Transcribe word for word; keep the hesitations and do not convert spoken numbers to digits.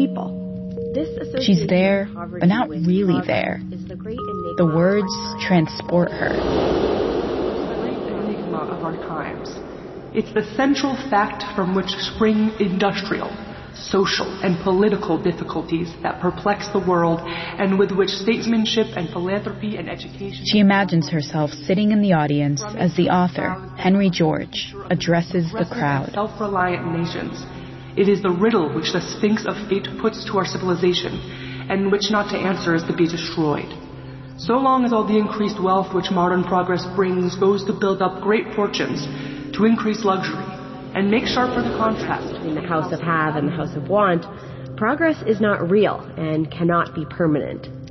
people. She's there, but not really there. The words transport her. The great enigma of our times. It's the central fact from which spring industrial, social, and political difficulties that perplex the world and with which statesmanship and philanthropy and education... She imagines herself sitting in the audience as the author, Henry George, addresses the crowd. Self-reliant nations. It is the riddle which the Sphinx of Fate puts to our civilization, and which not to answer is to be destroyed. So long as all the increased wealth which modern progress brings goes to build up great fortunes, to increase luxury, and make sharper the contrast between the house of have and the house of want, progress is not real and cannot be permanent.